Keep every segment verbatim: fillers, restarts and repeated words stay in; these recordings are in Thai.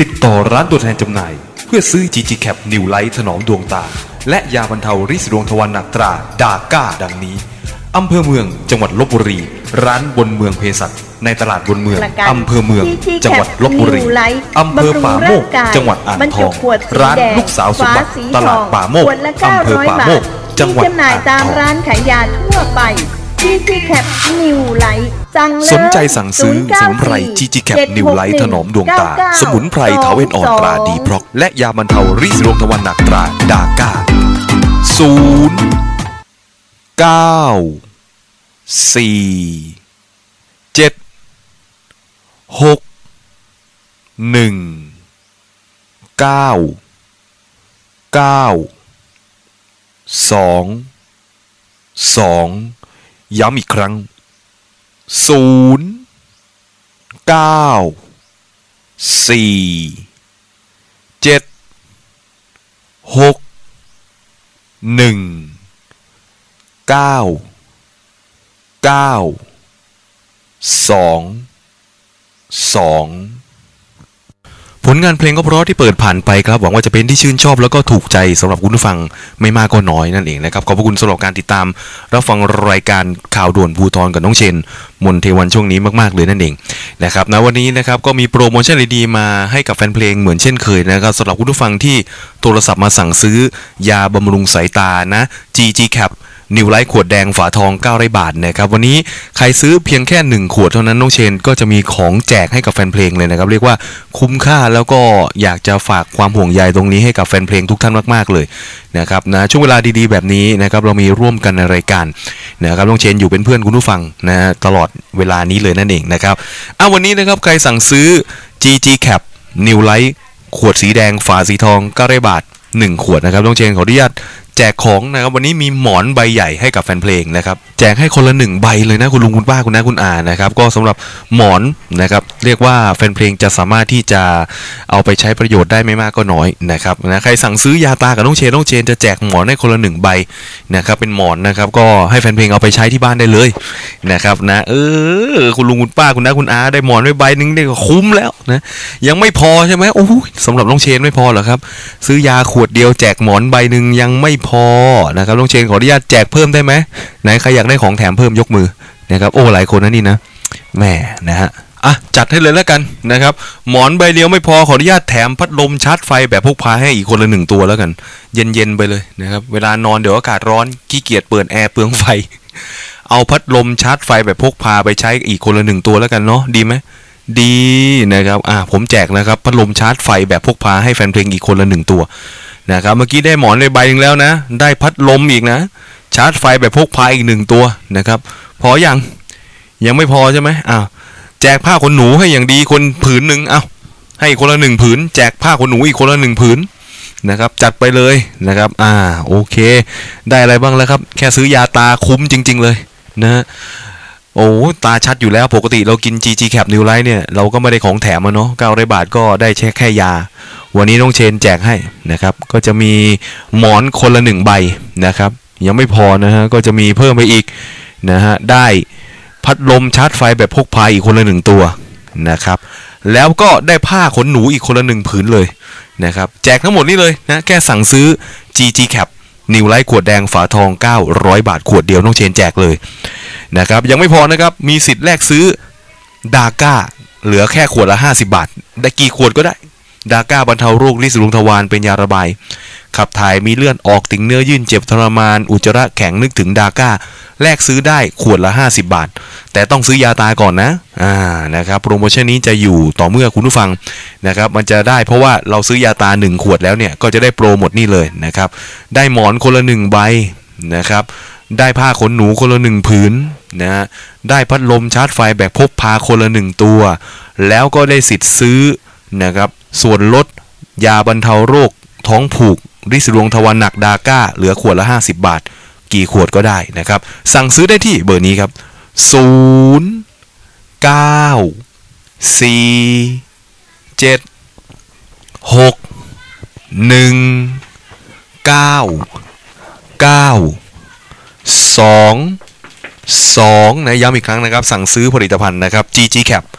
ติดต่อร้านตัวแทนจำหน่ายเพื่อซื้อ จี จี Cap New Light ถนอมดวงตาและยาบรรเทาริดดวงทวารหนักตราดาก้าดังนี้อำเภอเมืองจังหวัดลพบุรีร้านบนเมืองเภสัชในตลาดบนเมืองอำเภอเมืองจังหวัดลพบุรีอำเภอป่าโมกจังหวัดอ่างทองร้านลูกสาวสมบัติตลาดป่าโมกอำเภอป่าโมกจังหวัดอ่างทองตามร้านขายยาทั่วไป จี จี Cap New Light สนใจสั่งซื้อสมุนไพร จี จี Cap New Light ถนอมดวงตาสมุนไพรเถาเอ็นอ่อนตราดีพร็อกและยาบรรเทาริดดวงทวารหนักตราดาก้าศูนย์ เก้า สี่ เจ็ด หก หนึ่ง เก้า เก้า สอง สองย้ำอีกครั้งศูนย์ เก้า สี่ เจ็ด หก หนึ่ง เก้า เก้า สอง สองผลงานเพลงก็เพราะที่เปิดผ่านไปครับหวังว่าจะเป็นที่ชื่นชอบแล้วก็ถูกใจสำหรับคุณผู้ฟังไม่มากก็น้อยนั่นเองนะครับขอบพระคุณสำหรับการติดตามรับฟังรายการข่าวด่วนภูธรกับน้องเชนมนเทวันช่วงนี้มากๆเลยนั่นเองนะครับณวันนี้นะครับก็มีโปรโมชั่นดีๆมาให้กับแฟนเพลงเหมือนเช่นเคยนะครับสำหรับคุณผู้ฟังที่โทรศัพท์มาสั่งซื้อยาบำรุงสายตานะ จี จี Capนิวไลท์ขวดแดงฝาทองเก้าร้อยบาทนะครับวันนี้ใครซื้อเพียงแค่หนึ่งขวดเท่านั้นน้องเชนก็จะมีของแจกให้กับแฟนเพลงเลยนะครับเรียกว่าคุ้มค่าแล้วก็อยากจะฝากความห่วงใยตรงนี้ให้กับแฟนเพลงทุกท่านมากๆเลยนะครับนะช่วงเวลาดีๆแบบนี้นะครับเรามีร่วมกันในรายการนะครับน้องเชนอยู่เป็นเพื่อนคุณผู้ฟังนะตลอดเวลานี้เลยนั่นเองนะครับอ่ะวันนี้นะครับใครสั่งซื้อ จี จี Cap นิวไลท์ขวดสีแดงฝาสีทองเก้าร้อยบาทหนึ่งขวดนะครับน้องเชนขออนุญาตแจกของนะครับวันนี้มีหมอนใบใหญ่ให้กับแฟนเพลงนะครับแจกให้คนละหนึ่งใบเลยนะคุณลุงคุณป้าคุณน้าคุณอานะครับก็สำหรับหมอนนะครับเรียกว่าแฟนเพลงจะสามารถที่จะเอาไปใช้ประโยชน์ได้ไม่มากก็น้อยนะครับนะใครสั่งซื้อยาตากับน้องเชนน้องเชนจะแจกหมอนให้คนละหนึ่งใบนะครับเป็นหมอนนะครับก็ให้แฟนเพลงเอาไปใช้ที่บ้านได้เลยนะครับนะเออคุณลุงคุณป้าคุณน้าคุณอาได้หมอนไว้ใบนึงได้ก็คุ้มแล้วนะยังไม่พอใช่ไหมโอ้ยสำหรับน้องเชนไม่พอหรอครับซื้อยาขวดเดียวแจกหมอนใบหนึ่งยังไม่พอนะครับน้องเชนขออนุญาตแจกเพิ่มได้ไหมไหนใครอยากได้ของแถมเพิ่มยกมือนะครับโอ้หลายคนนะนี่นะแหมนะฮะอ่ะจัดให้เลยแล้วกันนะครับหมอนใบเดียวไม่พอขออนุญาตแถมพัดลมชาร์จไฟแบบพกพาให้อีกคนละหนึ่งตัวแล้วกันเย็นๆไปเลยนะครับเวลานอนเดี๋ยวอากาศร้อนขี้เกียจเปิดแอร์เปลืองไฟเอาพัดลมชาร์จไฟแบบพกพาไปใช้อีกคนละหนึ่งตัวแล้วกันเนาะดีไหมดีนะครับอ่ะผมแจกนะครับพัดลมชาร์จไฟแบบพกพาให้แฟนเพลงอีกคนละหนึ่งตัวนะครับเมื่อกี้ได้หมอนในใบนึงแล้วนะได้พัดลมอีกนะชาร์จไฟแบบพกพาอีกหนึ่งตัวนะครับพอยังยังไม่พอใช่ไหมอ้าวแจกผ้าขนหนูให้อย่างดีคนผืนหนึ่งอ้าวให้คนละหนึ่งผืนแจกผ้าขนหนูอีกคนละหนึ่งผืนนะครับจัดไปเลยนะครับอ่าโอเคได้อะไรบ้างแล้วครับแค่ซื้อยาตาคุ้มจริงๆเลยนะโอ้ตาชัดอยู่แล้วปกติเรากิน จี จี Cap New Light เนี่ยเราก็ไม่ได้ของแถมมาเนาะเก้าร้อยบาทก็ได้แค่แค่ยาวันนี้น้องเชนแจกให้นะครับก็จะมีหมอนคนละหนึ่งใบนะครับยังไม่พอนะฮะก็จะมีเพิ่มไปอีกนะฮะได้พัดลมชาร์จไฟแบบพกพาอีกคนละหนึ่งตัวนะครับแล้วก็ได้ผ้าขนหนูอีกคนละหนึ่งผืนเลยนะครับแจกทั้งหมดนี้เลยนะแค่สั่งซื้อ จี จี Cap New Light ขวดแดงฝาทองเก้าร้อยบาทขวดเดียวน้องเชนแจกเลยนะครับยังไม่พอนะครับมีสิทธิ์แลกซื้อดาก้าเหลือแค่ขวดละห้าสิบบาทได้กี่ขวดก็ได้ดาก้าบรรเทาโรคริดดวงทวารเป็นยาระบายขับถ่ายมีเลือดออกติ่งเนื้อยื่นเจ็บทรมานอุจจาระแข็งนึกถึงดาก้าแลกซื้อได้ขวดละห้าสิบบาทแต่ต้องซื้อยาตาก่อนนะอ่านะครับโปรโมชั่นนี้จะอยู่ต่อเมื่อคุณผู้ฟังนะครับมันจะได้เพราะว่าเราซื้อยาตาหนึ่งขวดแล้วเนี่ยก็จะได้โปรหมดนี่เลยนะครับได้หมอนคนละหนึ่งใบนะครับได้ผ้าขนหนูคนละหนึ่งผืนนะได้พัดลมชาร์จไฟแบบพกพาคนละหนึ่งตัวแล้วก็ได้สิทธิ์ซื้อนะครับส่วนลดยาบรรเทาโรคท้องผูกริดดวงทวารหนักดาก้าเหลือขวดละห้าสิบบาทกี่ขวดก็ได้นะครับสั่งซื้อได้ที่เบอร์นี้ครับศูนย์ เก้า สี่ เจ็ด หก หนึ่ง เก้า เก้า สอง สองนะย้ำอีกครั้งนะครับสั่งซื้อผลิตภัณฑ์นะครับ จี จี Cap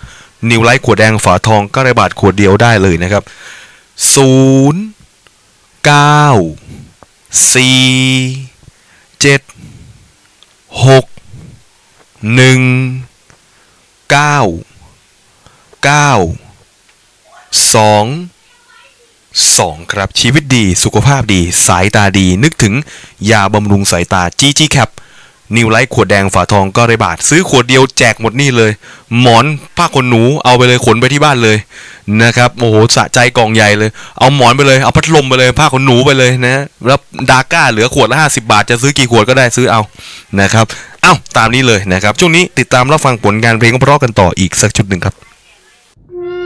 นิวไลท์ขวดแดงฝาทองเก้าร้อยบาทขวดเดียวได้เลยนะครับศูนย์เก้าสี่เจ็ดหกหนึ่งเก้าเก้าสองสองครับชีวิตดีสุขภาพดีสายตาดีนึกถึงยาบำรุงสายตา จี จี Cap นิวไลท์ขวดแดงฝาทองก็ได้บาทซื้อขวดเดียวแจกหมดนี่เลยหมอนผ้าขนหนูเอาไปเลยขนไปที่บ้านเลยนะครับโอ้โหสะใจกล่องใหญ่เลยเอาหมอนไปเลยเอาพัดลมไปเลยผ้าขนหนูไปเลยนะแล้วดาก้าเหลือขวดละห้าสิบบาทจะซื้อกี่ขวดก็ได้ซื้อเอานะครับเอ้าตามนี้เลยนะครับช่วงนี้ติดตามรับฟังผลงานเพลงเพราะกันต่ออีกสักชุดหนึ่งครับ